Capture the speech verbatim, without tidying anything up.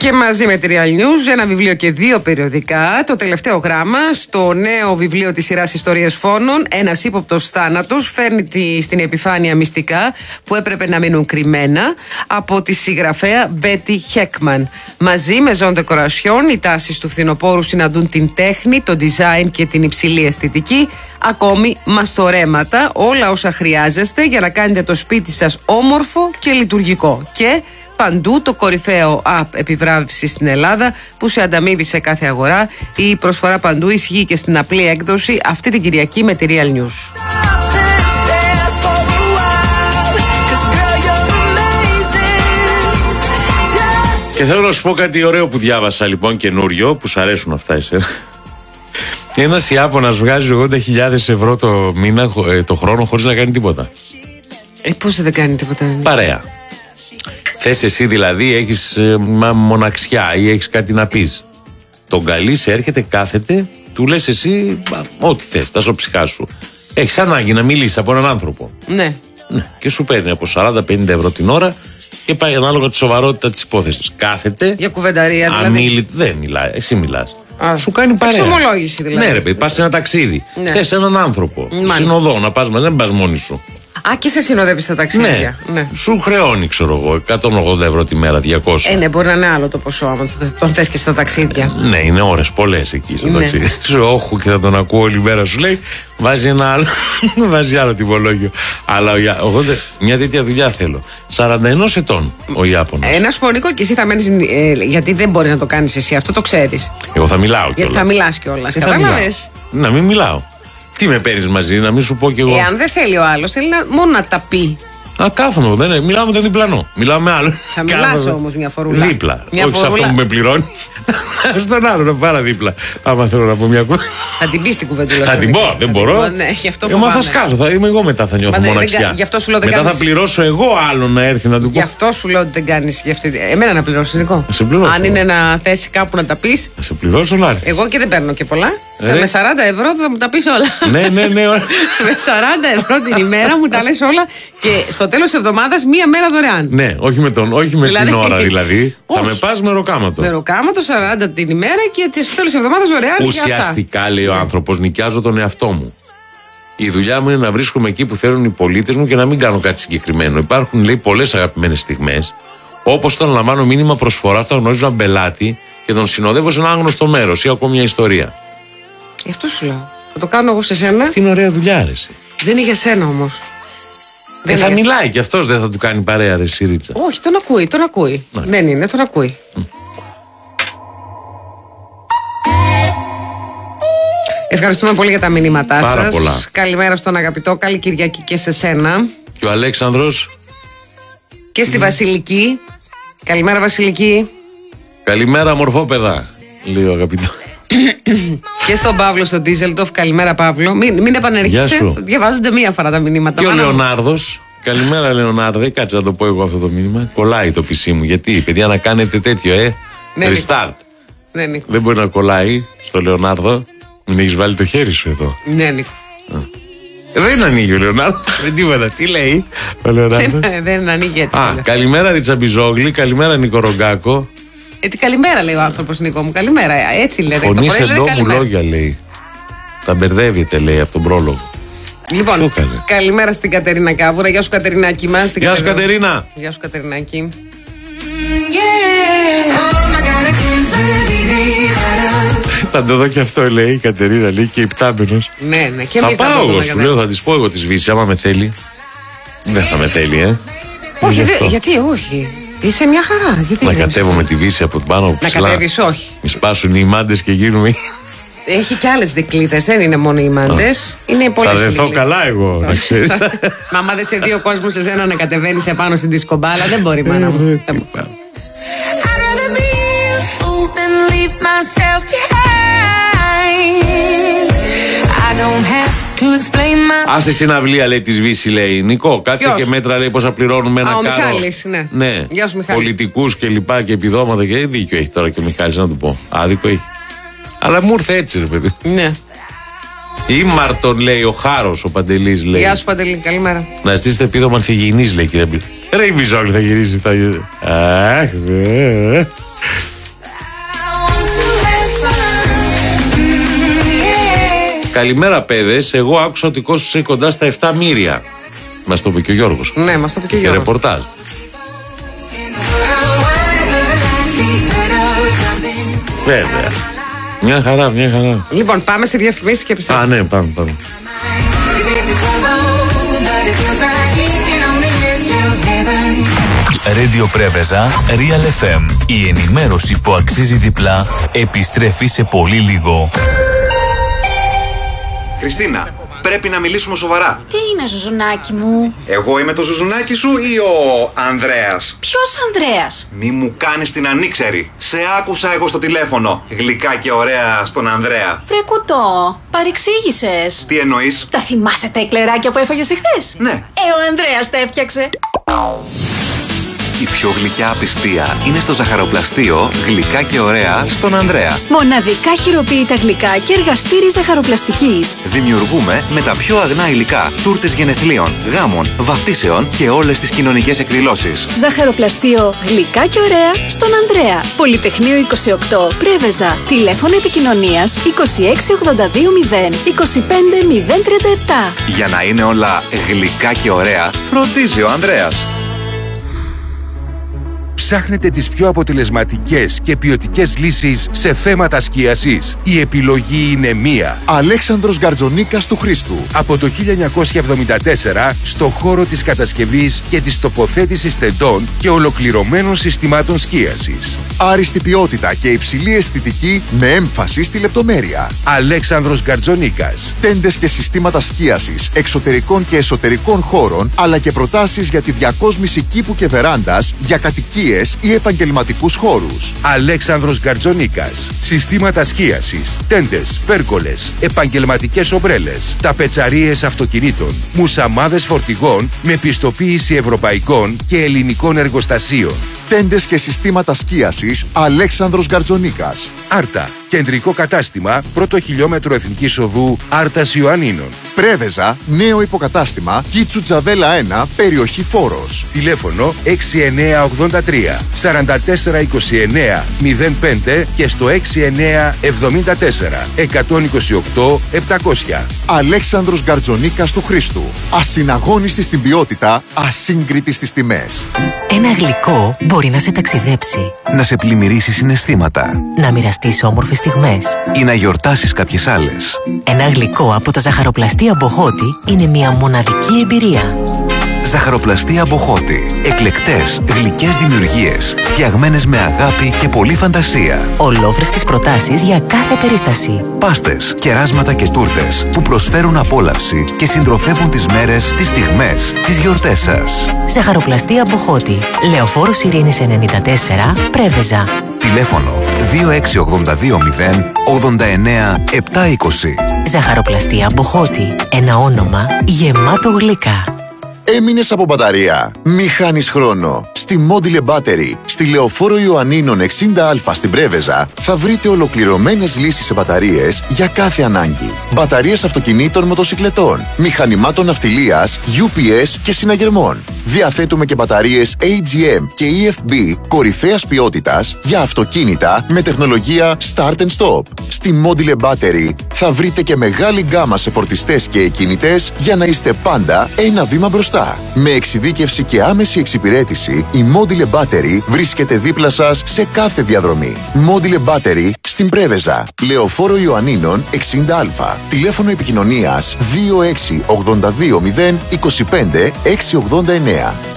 Και μαζί με τη Real News, ένα βιβλίο και δύο περιοδικά. Το τελευταίο γράμμα στο νέο βιβλίο της σειράς Ιστορίες Φόνων. Ένας ύποπτος θάνατος φέρνει τη, στην επιφάνεια μυστικά που έπρεπε να μείνουν κρυμμένα από τη συγγραφέα Μπέτι Χέκμαν. Μαζί με Ζων Ντεκορασιόν, οι τάσεις του φθινοπόρου συναντούν την τέχνη, το design και την υψηλή αισθητική, ακόμη μαστορέματα, όλα όσα χρειάζεστε για να κάνετε το σπίτι σας όμορφο και λειτουργικό. Και παντού το κορυφαίο app επιβράβευσης στην Ελλάδα που σε ανταμείβει σε κάθε αγορά. Η προσφορά παντού ισχύει και στην απλή έκδοση αυτή την Κυριακή με τη Real News. Και θέλω να σου πω κάτι ωραίο που διάβασα λοιπόν καινούριο, που σου αρέσουν αυτά εσένα. Ένας Ιάπωνας βγάζει ογδόντα χιλιάδες ευρώ το μήνα, το χρόνο, χωρίς να κάνει τίποτα. Ε, πώς δεν κάνει τίποτα? Παρέα. Θες εσύ δηλαδή, έχεις ε, μοναξιά ή έχεις κάτι να πεις. Τον καλείς, έρχεται, κάθεται, του λες εσύ ό,τι θες, τα σοψυχά σου. Έχεις ανάγκη να μιλήσεις από έναν άνθρωπο. Ναι. Ναι. Και σου παίρνει από σαράντα με πενήντα ευρώ την ώρα και πάει ανάλογα τη σοβαρότητα της υπόθεσης. Κάθεται. Για κουβενταρία δηλαδή. Αμίλη, δεν μιλάει, εσύ μιλάς. Α, σου κάνει παρέα. Εξομολόγηση δηλαδή. Ναι, ρε παιδί, πας σε ένα ταξίδι. Ναι. Θες έναν άνθρωπο. Μάλιστα. Συνοδό να πας, δεν πας μόνη σου. Α, και σε συνοδεύει στα ταξίδια. Ναι. Ναι. Σου χρεώνει, ξέρω εγώ, εκατόν ογδόντα ευρώ τη μέρα, διακόσια. Ε, ναι, μπορεί να είναι άλλο το ποσό, άμα τον θες και στα ταξίδια. Ναι, είναι ώρες πολλές εκεί στο Ναι. ταξίδι. Σου όχου και θα τον ακούω όλη μέρα, σου λέει, βάζει ένα άλλο, βάζει άλλο τιμολόγιο. Αλλά ο, Ιά- ογδόντα, μια τέτοια δουλειά θέλω. σαράντα ένα ετών ο Ιάπωνας. Ένα σου πω, Νίκο, και εσύ θα μένεις. Ε, γιατί δεν μπορεί να το κάνεις εσύ, αυτό το ξέρεις. Εγώ θα μιλάω Γιατί κιόλας. θα μιλάς κιόλας. Ε, θα μιλάω. Κατάλαβες. Να μην μιλάω. Τι με παίρνεις μαζί, να μην σου πω κι εγώ. Εάν δεν θέλει ο άλλος, θέλει να, μόνο να τα πει. Α, κάθομαι, δεν είναι. Μιλάω με τον διπλανό. Μιλάω με άλλο. Θα μιλάς όμως μια φορούλα. Δίπλα. Μια Όχι σε φορούλα. αυτό που με πληρώνει. Στον άλλο να πάρα δίπλα. Άμα θέλω να πω μια κουβέντα. Θα την πεις την κουβεντούλα. Θα σου, την Νίκο. πω, δεν μπορώ. Θα την πω, ναι, γι' αυτό Ε, μα φοβάμαι. θα σκάσω, θα είμαι εγώ μετά, θα νιώθω Μα δεν- δεν μοναξιά. κα- γι' αυτό σου λέω δεν Μετά θα κάνεις- πληρώσω εγώ άλλο να έρθει να του Γι' πω. αυτό σου λέω ότι δεν κάνεις για αυτή. Εμένα να πληρώσεις, Νικό. Να σε πληρώσω. Αν είναι να θέσει κάπου να τα πεις. Να σε πληρώσω, Λάρη. Εγώ και δεν παίρνω και πολλά. Ε. Με σαράντα ευρώ θα μου τα πεις όλα. Ναι, ναι, ναι. ωραία. Με σαράντα ευρώ την ημέρα μου τα λες όλα και στο τέλος της εβδομάδας μία μέρα δωρεάν. Ναι, όχι με, τον, όχι με την Δηλαδή- ώρα δηλαδή. Θα Όχι. με πας με ροκάματο. Με ροκάματο σαράντα την ημέρα και στο τέλος της εβδομάδας δωρεάν. και αυτά. Ουσιαστικά, λέει ο άνθρωπος, νοικιάζω τον εαυτό μου. Η δουλειά μου είναι να βρίσκομαι εκεί που θέλουν οι πολίτες μου και να μην κάνω κάτι συγκεκριμένο. Υπάρχουν, λέει, πολλές αγαπημένες στιγμές, όπως όταν λαμβάνω μήνυμα προσφορά, όταν γνωρίζω έναν πελάτη και τον συνοδεύω σε ένα άγνωστο μέρος ή ακόμη μια ιστορία. Γι' αυτό σου λέω. Θα το κάνω εγώ σε σένα. Αυτή είναι ωραία δουλειά, ρε. εσύ. Δεν είναι για σένα όμως. Δεν είναι θα για μιλάει κι αυτός, δεν θα του κάνει παρέα, ρε Σιρίτσα. Όχι, τον ακούει, τον ακούει. Δεν είναι, τον ακούει. Ευχαριστούμε πολύ για τα μηνύματά σας. Πάρα πολλά. Καλημέρα στον αγαπητό, καλή Κυριακή και σε σένα. Και ο Αλέξανδρος, Και στη Βασιλική. Καλημέρα, Βασιλική. καλημέρα μορφόπεδα, λέει ο αγαπητό. Και στον Παύλο στον Ντίζελντοφ. Καλημέρα, Παύλο. Μην, μην επανέρχεσαι. Γεια σου. Διαβάζονται μία φορά τα μηνύματα. Και ο Μάνα μου. Λεωνάρδος, καλημέρα Λεωνάρδε, κάτσε να το πω εγώ αυτό το μήνυμα. Κολλάει το πι σι μου, γιατί παιδιά να κάνετε τέτοιο, ε. Ναι, Restart. Ναι, Νίκο. Δεν μπορεί να κολλάει στο Λεωνάρδο. Μην έχεις βάλει το χέρι σου εδώ. Ναι, Νίκο. Ε, Δεν ανοίγει ο Λεωνάρδο. Δεν τίποτα. Τι λέει ο Λεωνάρδο. Δεν, δεν ανοίγει έτσι. Α, όλα. καλημέρα Ριτσαμπιζόγλη, καλημέρα Νικορογκάκο. Ε, τι καλημέρα λέει ο άνθρωπος, Νίκο μου. Καλημέρα. Έτσι λέτε. Φωνή Το πρωί σε λέτε μου καλημέρα. λόγια λέει. Τα μπερδεύετε λέει από τον πρόλογο. Λοιπόν, Το καλέ. καλημέρα στην Κατερίνα Κάβουρα. Γεια σου, Κατερινάκη μας. Στην Γεια σου Κατερίνα. Γεια σου, Κατερινάκη. Θα το δω και αυτό λέει η Κατερίνα, λέει και υπτάμενος. Ναι, ναι. Και Θα εμείς πάω το εγώ, δούμε, σου κατάλαβα. λέω, θα τη πω εγώ τη σβήσει, άμα με θέλει. Δεν θα με θέλει, ε. Όχι, Γι' δε, αυτό. γιατί όχι. Είσαι μια χαρά. Γιατί Να δεν κατέβω με τη βύση από την πάνω Να ψηλά. κατέβεις, όχι. Μη σπάσουν οι μάντες και γίνουμε. Έχει και άλλες δικλείδες, δεν είναι μόνο οι μάντες. Είναι πολλές Θα δεθώ οι καλά εγώ, να ξέρεις. Μα άμα δεν σε δύο κόσμους σε σένα να κατεβαίνεις επάνω στην δισκομπάλα, δεν μπορεί, μάνα μου. Δεν μπορεί. Άσε συναυλία λέει τη Βύση, λέει. Νικό, κάτσε Ποιος? και μέτρα λέει πόσα πληρώνουμε ένα Α, ο κάρο. Μιχάλης, ναι. Ναι. Γεια σου, Μιχάλη. Πολιτικούς και λοιπά και επιδόματα και δίκιο έχει τώρα και ο Μιχάλης, να του πω. Άδικο έχει. Αλλά μου ήρθε έτσι, ρε παιδί. Ναι. Ήμαρτον λέει ο Χάρος, ο Παντελής λέει. Γεια σου, Παντελή, καλημέρα. Να ζητήσετε επίδομα ανθυγιεινής, λέει κύριε Μπλή. Ρε η Μπιζόγλη θα γυρίσει. Θα... Αχ, ε, ε. Καλημέρα, παιδες. Εγώ άκουσα ότι κόστησε κοντά στα επτά μύρια. Μας το είπε και ο Γιώργος. Ναι, μας το είπε και ο Γιώργος. Και ρεπορτάζ. Βέβαια. Μια χαρά, μια χαρά. Λοιπόν, πάμε σε διαφημίσεις και επιστρέφουμε. Α, ναι, πάμε, πάμε. Radio Πρέβεζα, Real εφ εμ. Η ενημέρωση που αξίζει διπλά επιστρέφει σε πολύ λίγο. Χριστίνα, πρέπει να μιλήσουμε σοβαρά. Τι είναι, Ζουζουνάκι μου? Εγώ είμαι το Ζουζουνάκι σου ή ο Ανδρέας? Ποιος Ανδρέας? Μη μου κάνεις την ανήξερη. Σε άκουσα εγώ στο τηλέφωνο. Γλυκά και ωραία στον Ανδρέα. Βρε κουτό, παρεξήγησες. Τι εννοείς? Τα θυμάσαι τα εκλεράκια που έφαγες εχθές? Ναι. Ε, ο Ανδρέας τα έφτιαξε. Η πιο γλυκιά απιστία είναι στο ζαχαροπλαστείο Γλυκά και ωραία στον Ανδρέα. Μοναδικά χειροποίητα γλυκά και εργαστήρι ζαχαροπλαστικής. Δημιουργούμε με τα πιο αγνά υλικά τούρτες γενεθλίων, γάμων, βαφτίσεων και όλες τις κοινωνικές εκδηλώσεις. Ζαχαροπλαστείο Γλυκά και ωραία στον Ανδρέα. Πολυτεχνείο είκοσι οκτώ, Πρέβεζα. Τηλέφωνο επικοινωνίας είκοσι έξι ογδόντα δύο μηδέν είκοσι πέντε μηδέν τριάντα επτά. Για να είναι όλα γλυκά και ωραία, φροντίζει ο Ανδρέας. Ψάχνετε τις πιο αποτελεσματικές και ποιοτικές λύσεις σε θέματα σκίασης? Η επιλογή είναι μία. Αλέξανδρος Γκαρτζονίκας του Χρήστου. Από το χίλια εννιακόσια εβδομήντα τέσσερα στο χώρο της κατασκευής και της τοποθέτησης τεντών και ολοκληρωμένων συστημάτων σκίασης. Άριστη ποιότητα και υψηλή αισθητική με έμφαση στη λεπτομέρεια. Αλέξανδρος Γκαρτζονίκας. Τέντες και συστήματα σκίασης εξωτερικών και εσωτερικών χώρων, αλλά και προτάσεις για τη διακόσμηση κήπου και βεράντας για κατοικίες ή επαγγελματικούς χώρους. Αλέξανδρος Γκαρτζονίκας. Συστήματα σκίασης, τέντες, πέρκολες, επαγγελματικές ομπρέλες, ταπετσαρίες αυτοκινήτων, μουσαμάδες φορτηγών με πιστοποίηση ευρωπαϊκών και ελληνικών εργοστασίων. Τέντες και συστήματα σκίασης Αλέξανδρος Γκαρτζονίκας. Άρτα. Κεντρικό κατάστημα, πρώτο χιλιόμετρο Εθνικής Οδού, Άρτας Ιωαννίνων. Πρέβεζα, νέο υποκατάστημα, Κίτσου Τζαβέλα ένα, περιοχή Φόρος. Τηλέφωνο έξι εννιά ογδόντα τρία σαράντα τέσσερα είκοσι εννιά μηδέν πέντε και στο έξι εννιά εβδομήντα τέσσερα εκατόν είκοσι οκτώ επτακόσια. Αλέξανδρος Γκαρτζονίκας του Χρήστου. Ασυναγώνιστη στην ποιότητα, ασύγκριτη στις τιμές. Ένα γλυκό μπορεί να σε ταξιδέψει, Να σε πλημμυρίσει συναισθήματα να μοιραστείς όμορφες στιγμές. ή να γιορτάσεις κάποιες άλλες. Ένα γλυκό από τα ζαχαροπλαστεία Μποχώτη είναι μια μοναδική εμπειρία. Ζαχαροπλαστεία Μποχώτη. Εκλεκτές, γλυκές δημιουργίες, φτιαγμένες με αγάπη και πολλή φαντασία. Ολόφρεσκες προτάσεις για κάθε περίσταση. Πάστες, κεράσματα και τούρτες που προσφέρουν απόλαυση και συντροφεύουν τις μέρες, τις στιγμές, τις γιορτές σας. Ζαχαροπλαστεία Μποχώτη. Λεωφόρος Ειρήνης ενενήντα τέσσερα, Πρέβεζα. Τηλέφωνο δύο έξι ογδόντα δύο μηδέν ογδόντα εννιά επτακόσια είκοσι. Ζαχαροπλαστεία Μποχώτη. Ένα όνομα γεμάτο γλυκά. Έμεινες από μπαταρία? Μη χάνεις χρόνο. Στη Module Battery, στη Λεωφόρο Ιωαννίνων εξήντα α στην Πρέβεζα, θα βρείτε ολοκληρωμένες λύσεις σε μπαταρίες για κάθε ανάγκη. Μπαταρίες αυτοκινήτων, μοτοσικλετών, μηχανημάτων ναυτιλίας, γιου πι ες και συναγερμών. Διαθέτουμε και μπαταρίες έι τζι εμ και ι εφ μπι κορυφαίας ποιότητας για αυτοκίνητα με τεχνολογία Start and Stop. Στη Module Battery θα βρείτε και μεγάλη γκάμα σε φορτιστές και εκκινητές για να είστε πάντα ένα βήμα μπροστά. Με εξειδίκευση και άμεση εξυπηρέτηση, η Module Battery βρίσκεται δίπλα σας σε κάθε διαδρομή. Module Battery στην Πρέβεζα, Λεωφόρο Ιωαννίνων εξήντα α. Τηλέφωνο επικοινωνίας δύο έξι ογδόντα δύο μηδέν είκοσι πέντε εξακόσια ογδόντα εννιά.